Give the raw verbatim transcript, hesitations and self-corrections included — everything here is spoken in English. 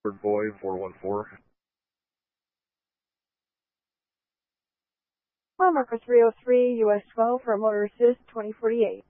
Bird Boy four one four. Mile marker three oh three, U S twelve for Motor Assist twenty forty-eight.